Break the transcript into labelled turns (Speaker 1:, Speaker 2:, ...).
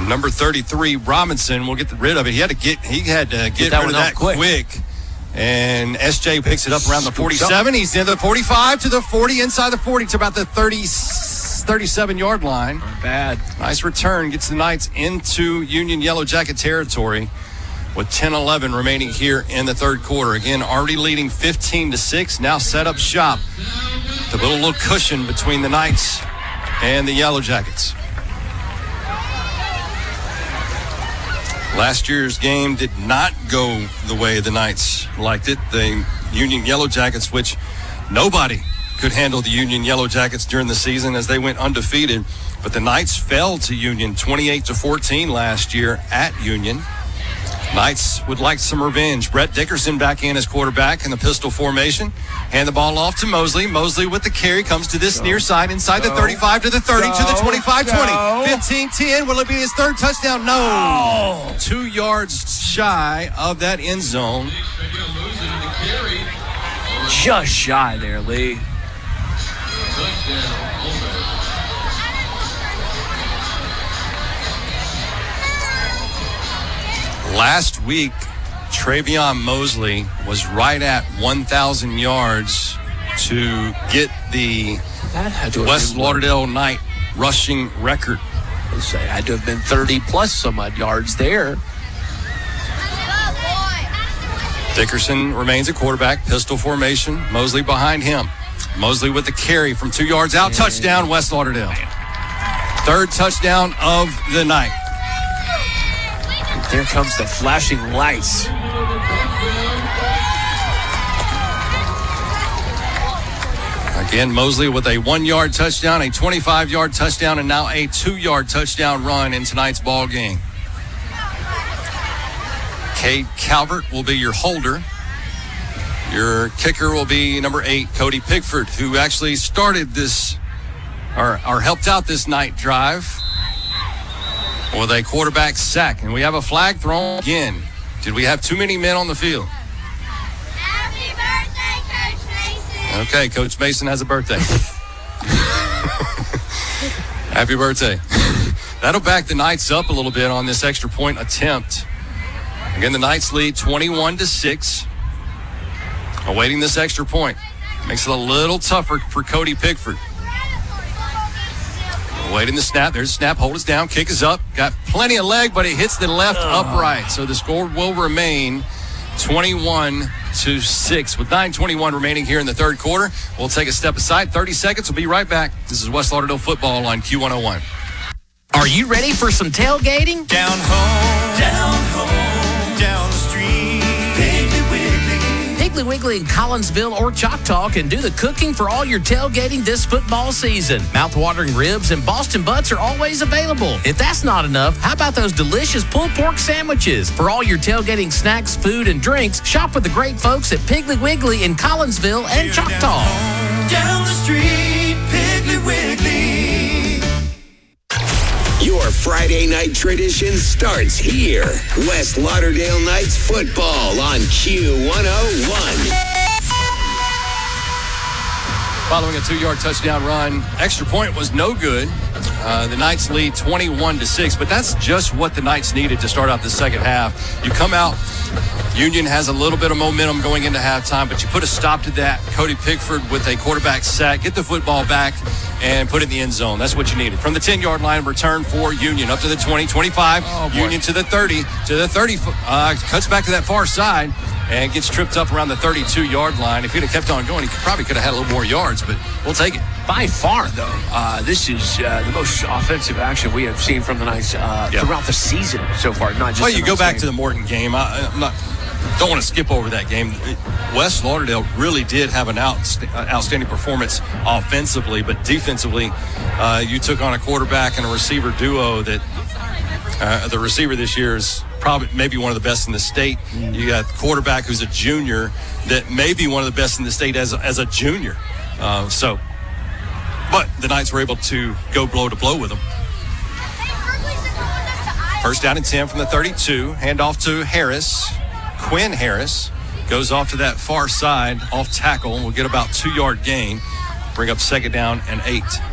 Speaker 1: Number 33, Robinson, will get rid of it. He had to get rid of that quick. And SJ picks it up around the 47. He's in the 45 to the 40, inside the 40 to about the 37-yard line.
Speaker 2: Not bad.
Speaker 1: Nice return. Gets the Knights into Union Yellow Jacket territory with 10-11 remaining here in the third quarter. Again, already leading 15-6. Now set up shop to put a little cushion between the Knights and the Yellow Jackets. Last year's game did not go the way the Knights liked it. The Union Yellow Jackets, which nobody could handle the Union Yellow Jackets during the season as they went undefeated. But the Knights fell to Union 28-14 last year at Union. Knights would like some revenge. Brett Dickerson back in as quarterback in the pistol formation. Hand the ball off to Mosley. Mosley with the carry comes to this near side inside the 35 to the 30 to the 25-20. 15-10. Will it be his third touchdown? No. 2 yards shy of that end zone.
Speaker 2: Just shy there, Lee.
Speaker 1: Last week, Travion Mosley was right at 1,000 yards to get the West Lauderdale Knight rushing record.
Speaker 2: It had to have been 30-plus some odd yards there.
Speaker 1: Dickerson remains a quarterback, pistol formation. Mosley behind him. Mosley with the carry from 2 yards out. Touchdown, West Lauderdale. Third touchdown of the night.
Speaker 2: There comes the flashing lights.
Speaker 1: Again, Mosley with a 1-yard touchdown, a 25-yard touchdown, and now a 2-yard touchdown run in tonight's ball game. Cade Calvert will be your holder. Your kicker will be number 8, Cody Pickford, who actually started this or helped out this night drive with a quarterback sack. And we have a flag thrown again. Did we have too many men on the field?
Speaker 3: Happy birthday, Coach Mason.
Speaker 1: Okay, Coach Mason has a birthday. Happy birthday. That'll back the Knights up a little bit on this extra point attempt. Again, the Knights lead 21-6. Awaiting this extra point. Makes it a little tougher for Cody Pickford. Waiting the snap. There's a snap. Hold us down. Kick is up. Got plenty of leg, but it hits the left upright. So the score will remain 21-6 with 9:21 remaining here in the third quarter. We'll take a step aside. 30 seconds. We'll be right back. This is West Lauderdale football on Q101.
Speaker 4: Are you ready for some tailgating?
Speaker 5: Down home, down the street.
Speaker 4: Piggly Wiggly in Collinsville or Choctaw can do the cooking for all your tailgating this football season. Mouth-watering ribs and Boston butts are always available. If that's not enough, how about those delicious pulled pork sandwiches? For all your tailgating snacks, food, and drinks, shop with the great folks at Piggly Wiggly in Collinsville and Choctaw.
Speaker 5: Down the street, Piggly Wiggly.
Speaker 6: Your Friday night tradition starts here. West Lauderdale Knights football on Q101.
Speaker 1: Following a 2-yard touchdown run, extra point was no good. The Knights lead 21-6, but that's just what the Knights needed to start out the second half. You come out, Union has a little bit of momentum going into halftime, but you put a stop to that. Cody Pickford with a quarterback sack, get the football back, and put it in the end zone. That's what you needed. From the 10-yard line, return for Union. Up to the 20, 25, Union to the 30, cuts back to that far side, and gets tripped up around the 32-yard line. If he'd have kept on going, he probably could have had a little more yards, but we'll take it.
Speaker 2: By far, though, this is the most offensive action we have seen from the Knights throughout the season so far. Not just.
Speaker 1: Well, you go back to the Morton game. Don't want to skip over that game. West Lauderdale really did have an outstanding performance offensively, but defensively, you took on a quarterback and a receiver duo that the receiver this year is probably maybe one of the best in the state. You got a quarterback who's a junior that may be one of the best in the state as a junior. But the Knights were able to go blow to blow with them. First down and 10 from the 32. Handoff to Harris. Quinn Harris goes off to that far side, off tackle. We'll get about 2-yard gain. Bring up second down and 8.